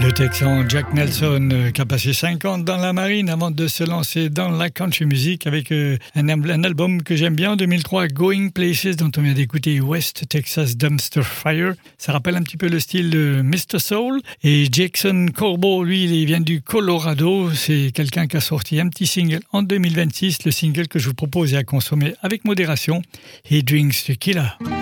Le Texan Jack Nelson qui a passé 5 ans dans la marine avant de se lancer dans la country music avec un album que j'aime bien en 2003, Going Places, dont on vient d'écouter West Texas Dumpster Fire. Ça rappelle un petit peu le style de Mr. Soul. Et Jackson Corbo, lui, il vient du Colorado. C'est quelqu'un qui a sorti un petit single en 2026. Le single que je vous propose est à consommer avec modération. He Drinks Tequila.